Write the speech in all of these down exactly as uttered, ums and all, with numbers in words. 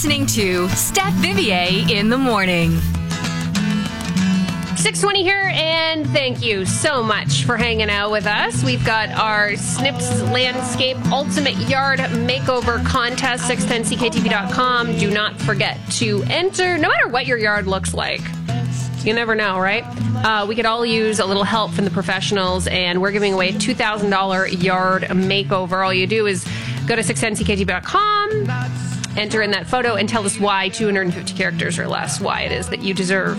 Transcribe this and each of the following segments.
listening to Steph Vivier in the morning. six twenty here, and thank you so much for hanging out with us. We've got our Snips Landscape Ultimate Yard Makeover Contest, six ten C K T V dot com. Do not forget to enter, no matter what your yard looks like. You never know, right? Uh, we could all use a little help from the professionals, and we're giving away a two thousand dollars yard makeover. All you do is go to six ten C K T V dot com, enter in that photo, and tell us why, two hundred fifty characters or less, why it is that you deserve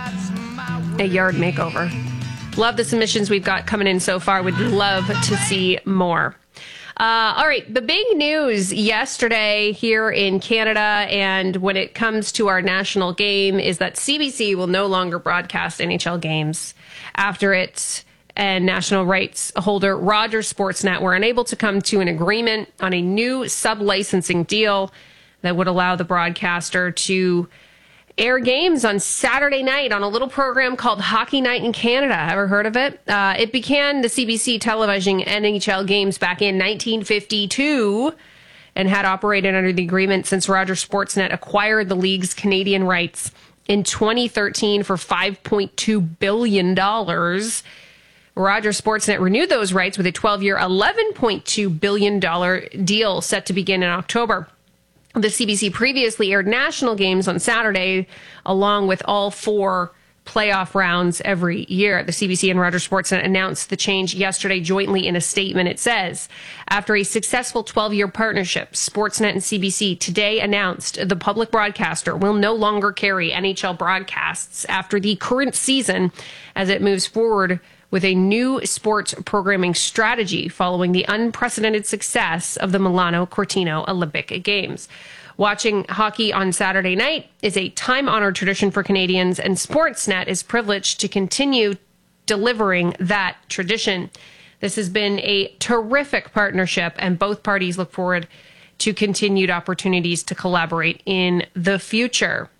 a yard makeover. Love the submissions we've got coming in so far. Would love to see more. Uh, all right, the big news yesterday here in Canada, and when it comes to our national game, is that C B C will no longer broadcast N H L games after it and national rights holder Rogers Sportsnet were unable to come to an agreement on a new sub-licensing deal that would allow the broadcaster to air games on Saturday night on a little program called Hockey Night in Canada. Ever heard of it? Uh, it began the C B C televising N H L games back in nineteen fifty-two and had operated under the agreement since Rogers Sportsnet acquired the league's Canadian rights in twenty thirteen for five point two billion dollars. Rogers Sportsnet renewed those rights with a twelve-year, eleven point two billion dollars deal set to begin in October. The C B C previously aired national games on Saturday, along with all four playoff rounds every year. The C B C and Rogers Sportsnet announced the change yesterday jointly in a statement. It says, after a successful twelve-year partnership, Sportsnet and C B C today announced the public broadcaster will no longer carry N H L broadcasts after the current season as it moves forward with a new sports programming strategy following the unprecedented success of the Milano Cortina Olympic Games. Watching hockey on Saturday night is a time-honored tradition for Canadians, and Sportsnet is privileged to continue delivering that tradition. This has been a terrific partnership, and both parties look forward to continued opportunities to collaborate in the future.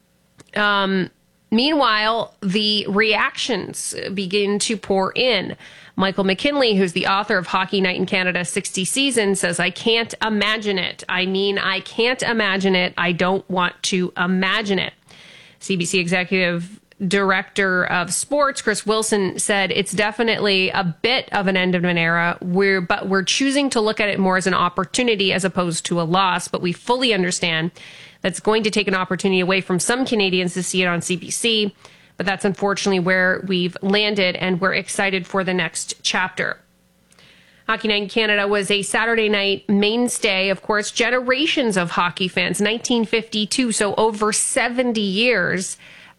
Um... Meanwhile, the reactions begin to pour in. Michael McKinley, who's the author of Hockey Night in Canada sixty Seasons, says, I can't imagine it. I mean, I can't imagine it. I don't want to imagine it. C B C Executive Director of Sports, Chris Wilson, said it's definitely a bit of an end of an era, we're, but we're choosing to look at it more as an opportunity as opposed to a loss. But we fully understand that's going to take an opportunity away from some Canadians to see it on C B C. But that's unfortunately where we've landed, and we're excited for the next chapter. Hockey Night in Canada was a Saturday night mainstay. Of course, generations of hockey fans, nineteen fifty-two, so over seventy years.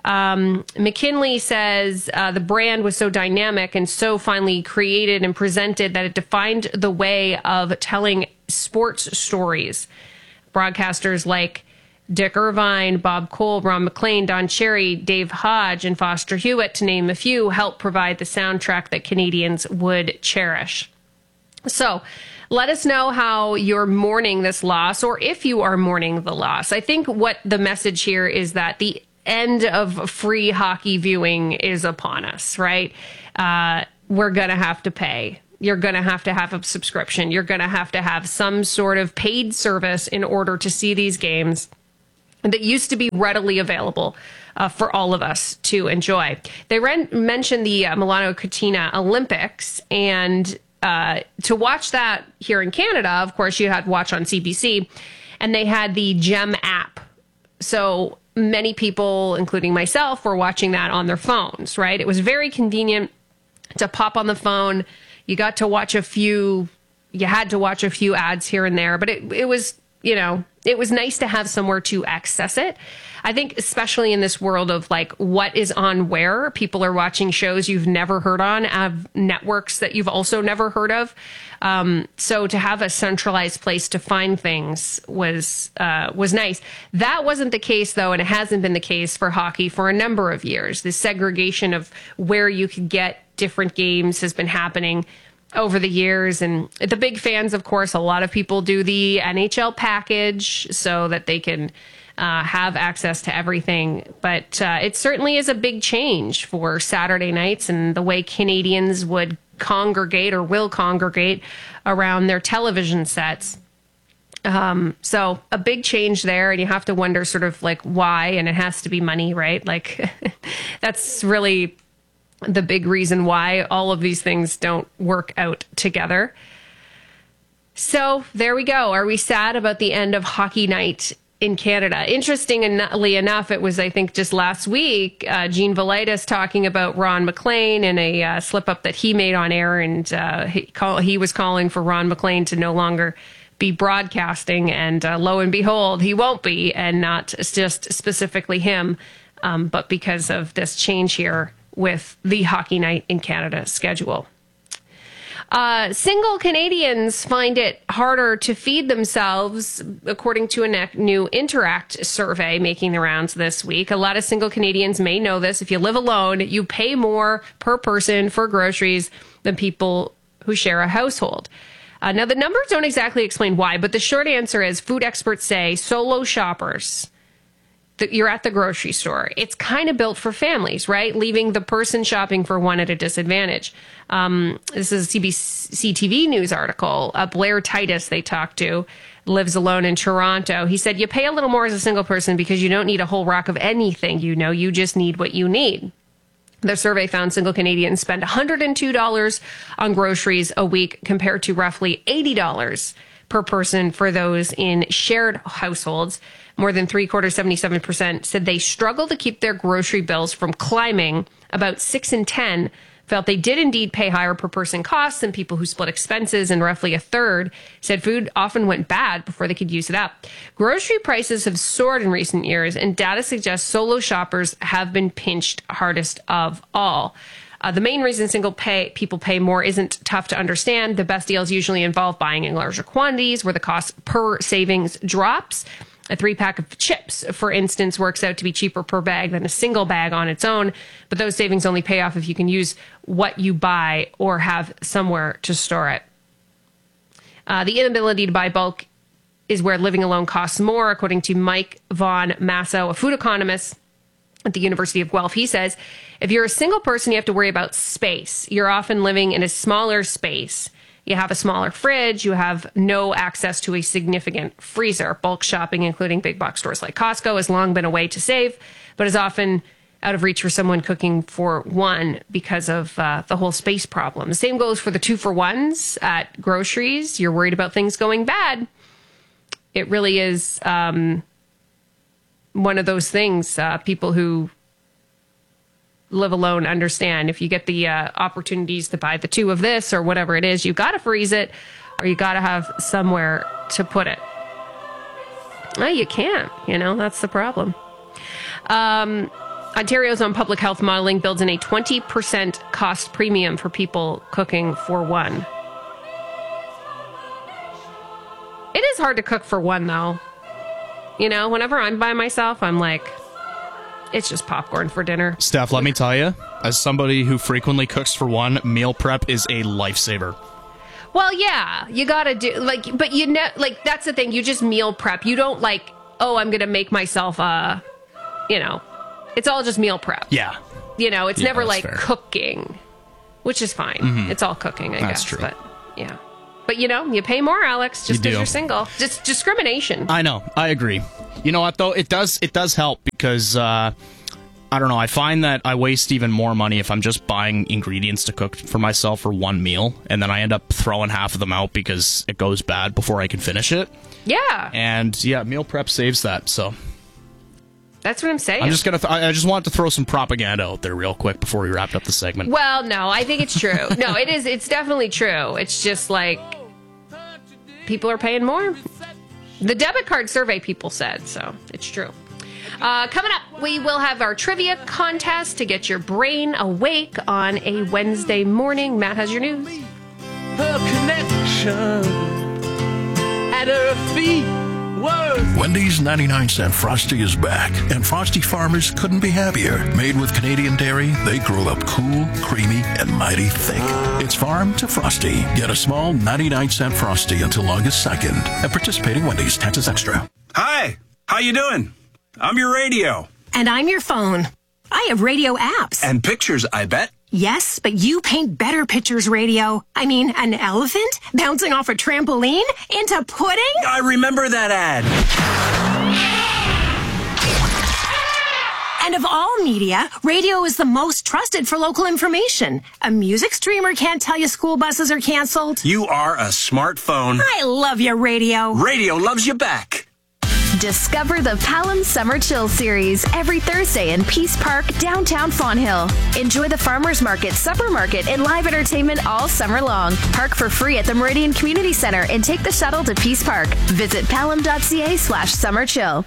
Um, McKinley says uh, the brand was so dynamic and so finely created and presented that it defined the way of telling sports stories. Broadcasters like Dick Irvine, Bob Cole, Ron McLean, Don Cherry, Dave Hodge, and Foster Hewitt, to name a few, helped provide the soundtrack that Canadians would cherish. So let us know how you're mourning this loss, or if you are mourning the loss. I think what the message here is that the end of free hockey viewing is upon us, right? Uh, we're going to have to pay. You're going to have to have a subscription. You're going to have to have some sort of paid service in order to see these games that used to be readily available uh, for all of us to enjoy. They ren- mentioned the uh, Milano Cortina Olympics, and uh, to watch that here in Canada, of course, you had to watch on C B C, and they had the Gem app. So many people, including myself, were watching that on their phones, right? It was very convenient to pop on the phone. You got to watch a few, you had to watch a few ads here and there, but it, it was, you know, it was nice to have somewhere to access it. I think especially in this world of like what is on where, people are watching shows you've never heard on, have networks that you've also never heard of. Um, so to have a centralized place to find things was uh, was nice. That wasn't the case, though, and it hasn't been the case for hockey for a number of years. The segregation of where you could get different games has been happening over the years. And the big fans, of course, a lot of people do the N H L package so that they can uh, have access to everything. But uh, it certainly is a big change for Saturday nights and the way Canadians would congregate or will congregate around their television sets. Um, so a big change there, and you have to wonder sort of like why, and it has to be money, right? Like that's really the big reason why all of these things don't work out together. So there we go. Are we sad about the end of hockey night in Canada? Interestingly enough, it was, I think, just last week, uh, Gene Velitis talking about Ron MacLean and a uh, slip up that he made on air. And uh, he, call, he was calling for Ron MacLean to no longer be broadcasting. And uh, lo and behold, he won't be, and not just specifically him, um, but because of this change here with the Hockey Night in Canada schedule. Uh, single Canadians find it harder to feed themselves, according to a new Interact survey making the rounds this week. A lot of single Canadians may know this. If you live alone, you pay more per person for groceries than people who share a household. Uh, now, the numbers don't exactly explain why, but the short answer is food experts say solo shoppers, that you're at the grocery store, it's kind of built for families, right? Leaving the person shopping for one at a disadvantage. Um, this is a C B C T V news article. Uh, Blair Titus, they talked to, lives alone in Toronto. He said, you pay a little more as a single person because you don't need a whole rack of anything, you know, you just need what you need. The survey found single Canadians spend one hundred two dollars on groceries a week compared to roughly eighty dollars per person for those in shared households. More than three quarters, seventy-seven percent, said they struggle to keep their grocery bills from climbing. About six in ten felt they did indeed pay higher per person costs than people who split expenses, and roughly a third said food often went bad before they could use it up. Grocery prices have soared in recent years, and data suggests solo shoppers have been pinched hardest of all. Uh, the main reason single pay people pay more isn't tough to understand. The best deals usually involve buying in larger quantities, where the cost per savings drops. A three-pack of chips, for instance, works out to be cheaper per bag than a single bag on its own, but those savings only pay off if you can use what you buy or have somewhere to store it. Uh, the inability to buy bulk is where living alone costs more, according to Mike Von Masso, a food economist at the University of Guelph. He says, if you're a single person, you have to worry about space. You're often living in a smaller space. You have a smaller fridge. You have no access to a significant freezer. Bulk shopping, including big box stores like Costco, has long been a way to save, but is often out of reach for someone cooking for one because of uh, the whole space problem. The same goes for the two for ones at groceries. You're worried about things going bad. It really is um, one of those things. Uh, people who live alone understand. If you get the uh, opportunities to buy the two of this or whatever it is, you got to freeze it, or you got to have somewhere to put it. Well, you can't, you know, that's the problem. Um, Ontario's own public health modeling builds in a twenty percent cost premium for people cooking for one. It is hard to cook for one, though. You know, whenever I'm by myself, I'm like, it's just popcorn for dinner. Steph, let me tell you, as somebody who frequently cooks for one, meal prep is a lifesaver. Well, yeah, you gotta do, like, but you know, like, that's the thing, you just meal prep. You don't, like, oh, I'm gonna make myself a, you know, it's all just meal prep. Yeah. You know, it's yeah, never, like, fair. cooking, which is fine. Mm-hmm. It's all cooking, I that's guess. True. But, yeah. But, you know, you pay more, Alex, just you because you're single. Just discrimination. I know. I agree. You know what, though? It does it does help because, uh, I don't know, I find that I waste even more money if I'm just buying ingredients to cook for myself for one meal, and then I end up throwing half of them out because it goes bad before I can finish it. Yeah. And, yeah, meal prep saves that, so. That's what I'm saying. I'm just gonna. Th- I just want to throw some propaganda out there real quick before we wrap up the segment. Well, no, I think it's true. No, it is. It's definitely true. It's just like people are paying more. The debit card survey people said, so it's true. Uh, coming up, we will have our trivia contest to get your brain awake on a Wednesday morning. Matt has your news. Her connection at her feet. Word. Wendy's ninety-nine cent Frosty is back, and Frosty farmers couldn't be happier. Made with Canadian dairy, they grow up cool, creamy, and mighty thick. It's farm to Frosty. Get a small ninety-nine cent Frosty until August second at participating Wendy's. Taxes extra. Hi, how you doing? I'm your radio. And I'm your phone. I have radio apps. And pictures, I bet. Yes, but you paint better pictures, radio. I mean, an elephant bouncing off a trampoline into pudding? I remember that ad. And of all media, radio is the most trusted for local information. A music streamer can't tell you school buses are canceled. You are a smartphone. I love you, radio. Radio loves you back. Discover the Palam Summer Chill Series every Thursday in Peace Park, downtown Fonthill. Enjoy the farmers market, supper market, and live entertainment all summer long. Park for free at the Meridian Community Center and take the shuttle to Peace Park. Visit palam.ca slash summer chill.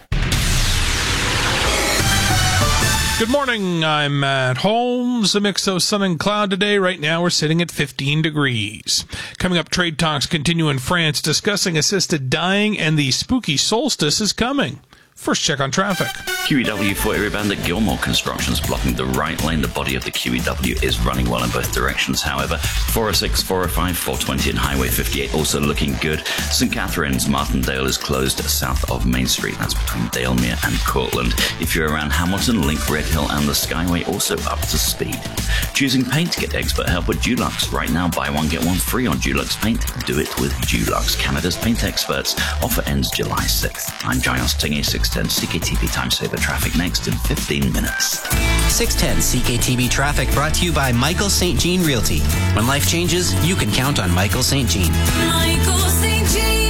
Good morning, I'm Matt Holmes. A mix of sun and cloud today. Right now we're sitting at fifteen degrees. Coming up, trade talks continue in France, discussing assisted dying, and the spooky solstice is coming. First check on traffic. Q E W for area band at Gilmore Construction is blocking the right lane. The body of the Q E W is running well in both directions. However, four oh six, four oh five, four twenty and Highway fifty-eight also looking good. Saint Catharines, Martindale is closed south of Main Street. That's between Dalemere and Cortland. If you're around Hamilton, Link, Red Hill and the Skyway also up to speed. Choosing paint? Get expert help with Dulux. Right now, buy one, get one free on Dulux paint. Do it with Dulux, Canada's paint experts. Offer ends July sixth. I'm Giles Tingy, six ten C K T B Time Saver Traffic next in fifteen minutes. six ten C K T B Traffic brought to you by Michael Saint Jean Realty. When life changes, you can count on Michael Saint Jean. Michael Saint Jean.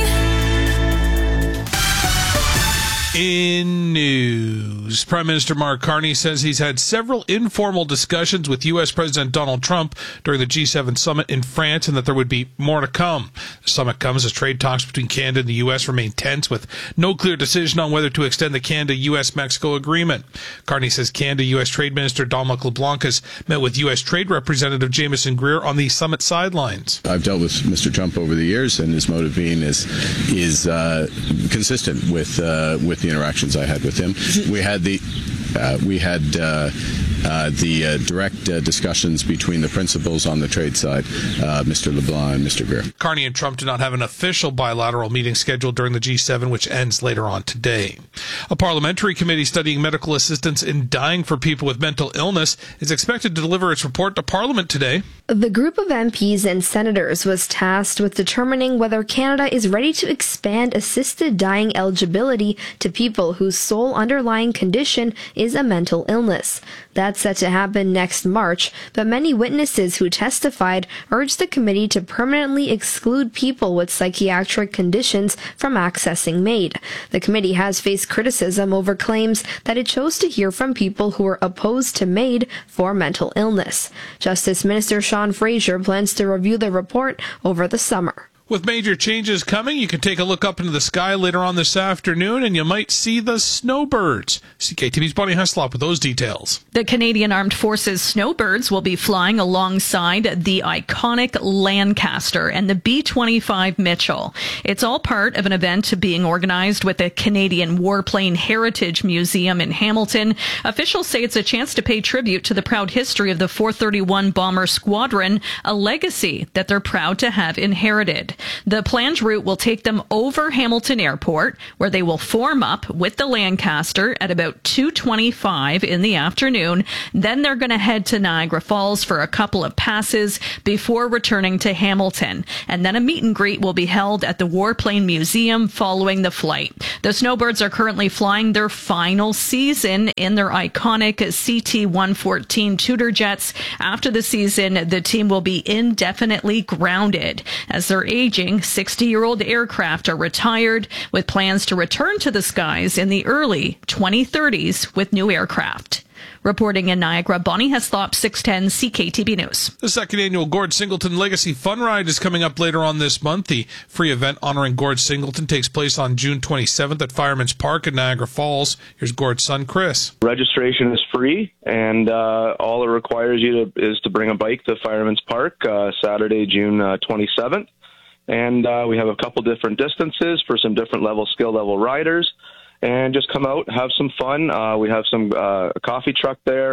In news, Prime Minister Mark Carney says he's had several informal discussions with U S President Donald Trump during the G seven summit in France and that there would be more to come. The summit comes as trade talks between Canada and the U S remain tense with no clear decision on whether to extend the Canada-U S Mexico agreement. Carney says Canada-U S Trade Minister Dominic LeBlanc has met with U S Trade Representative Jameson Greer on the summit sidelines. I've dealt with Mister Trump over the years, and his motive being is is uh, consistent with uh, with the interactions I had with him. We had the uh, we had uh, uh, the uh, direct uh, discussions between the principals on the trade side, uh, Mister LeBlanc and Mister Greer. Carney and Trump do not have an official bilateral meeting scheduled during the G seven, which ends later on today. A parliamentary committee studying medical assistance in dying for people with mental illness is expected to deliver its report to Parliament today. The group of M Ps and senators was tasked with determining whether Canada is ready to expand assisted dying eligibility to people whose sole underlying condition is a mental illness. That's set to happen next March, but many witnesses who testified urged the committee to permanently exclude people with psychiatric conditions from accessing MAID. The committee has faced criticism over claims that it chose to hear from people who were opposed to MAID for mental illness. Justice Minister Sean Fraser plans to review the report over the summer. With major changes coming, you can take a look up into the sky later on this afternoon, and you might see the snowbirds. C K T V's Bonnie Heslop with those details. The Canadian Armed Forces snowbirds will be flying alongside the iconic Lancaster and the B twenty-five Mitchell. It's all part of an event being organized with the Canadian Warplane Heritage Museum in Hamilton. Officials say it's a chance to pay tribute to the proud history of the four thirty-one Bomber Squadron, a legacy that they're proud to have inherited. The planned route will take them over Hamilton Airport, where they will form up with the Lancaster at about two twenty-five in the afternoon. Then they're going to head to Niagara Falls for a couple of passes before returning to Hamilton. And then a meet and greet will be held at the Warplane Museum following the flight. The Snowbirds are currently flying their final season in their iconic C T one fourteen Tudor jets. After the season, the team will be indefinitely grounded as their aging sixty-year-old aircraft are retired, with plans to return to the skies in the early twenty thirties with new aircraft. Reporting in Niagara, Bonnie Heslop, six ten C K T B News. The second annual Gord Singleton Legacy Fun Ride is coming up later on this month. The free event honoring Gord Singleton takes place on June twenty-seventh at Fireman's Park in Niagara Falls. Here's Gord's son, Chris. Registration is free, and uh, all it requires you to, is to bring a bike to Fireman's Park uh, Saturday, June uh, twenty-seventh. And uh, we have a couple different distances for some different level, skill level riders. And just come out, have some fun. Uh, we have some uh, a coffee truck there.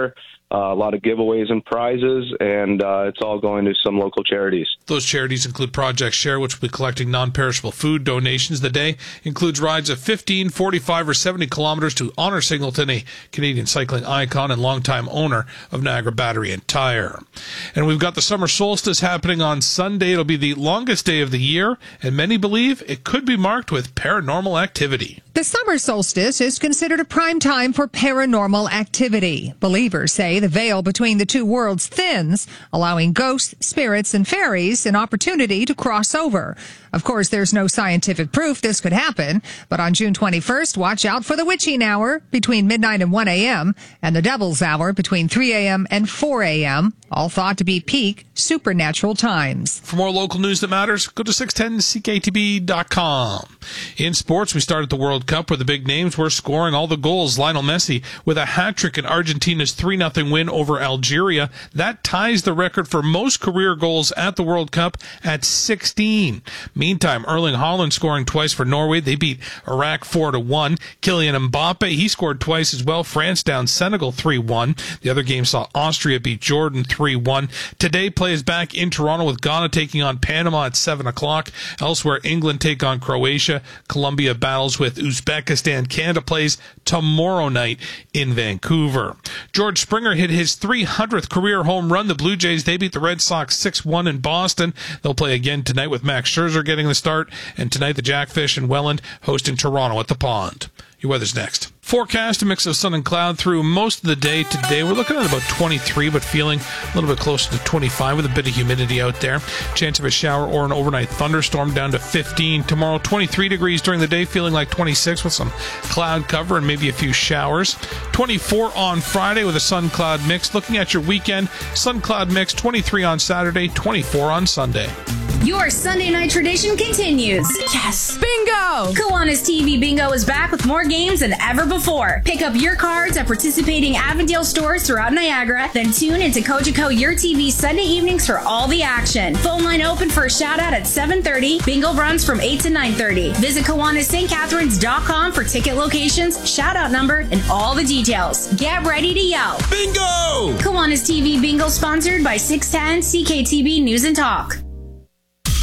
Uh, a lot of giveaways and prizes, and uh, it's all going to some local charities. Those charities include Project Share, which will be collecting non-perishable food donations. The day includes rides of fifteen, forty-five, or seventy kilometers to honor Singleton, a Canadian cycling icon and longtime owner of Niagara Battery and Tire. And we've got the summer solstice happening on Sunday. It'll be the longest day of the year, and many believe it could be marked with paranormal activity. The summer solstice is considered a prime time for paranormal activity. Believers say the veil between the two worlds thins, allowing ghosts, spirits, and fairies an opportunity to cross over. Of course, there's no scientific proof this could happen, but on June twenty-first, watch out for the witching hour between midnight and one a.m. and the devil's hour between three a.m. and four a.m., all thought to be peak supernatural times. For more local news that matters, go to six ten C K T B dot com. In sports, we started the World Cup where the big names were scoring all the goals. Lionel Messi with a hat-trick in Argentina's three nothing win over Algeria. That ties the record for most career goals at the World Cup at sixteen. Meantime, Erling Haaland scoring twice for Norway. They beat Iraq four to one. Kylian Mbappe, he scored twice as well. France down Senegal three one. The other game saw Austria beat Jordan three one. Today plays back in Toronto with Ghana taking on Panama at seven o'clock. Elsewhere, England take on Croatia. Colombia battles with Uzbekistan. Canada plays tomorrow night in Vancouver. George Springer hit his three hundredth career home run. The Blue Jays, they beat the Red Sox six one in Boston. They'll play again tonight with Max Scherzer getting the start. And tonight, the Jackfish in Welland hosting Toronto at the Pond. Your weather's next. Forecast, a mix of sun and cloud through most of the day today. We're looking at about twenty-three, but feeling a little bit closer to twenty-five with a bit of humidity out there. Chance of a shower or an overnight thunderstorm down to fifteen. Tomorrow, twenty-three degrees during the day, feeling like twenty-six with some cloud cover and maybe a few showers. twenty-four on Friday with a sun-cloud mix. Looking at your weekend, sun-cloud mix, twenty-three on Saturday, twenty-four on Sunday. Your Sunday night tradition continues. Yes! Bingo! Kiwanis T V Bingo is back with more games than ever before. Pick up your cards at participating Avondale stores throughout Niagara, then tune into Cogeco Your T V Sunday evenings for all the action. Phone line open for a shout-out at seven thirty. Bingo runs from eight to nine thirty. Visit Kiwanis St Catharines dot com for ticket locations, shout-out number, and all the details. Get ready to yell. Bingo! Kiwanis T V Bingo sponsored by six ten C K T B News and Talk.